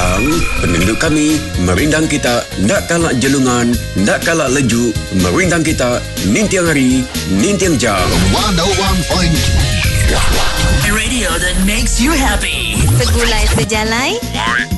Jang, penduduk kami, merindang kita, ndak kalak jelungan, ndak kalak leju, merindang kita, nintiang hari, nintiang jam. 101.3 Radio that makes you happy. Segulai sejalai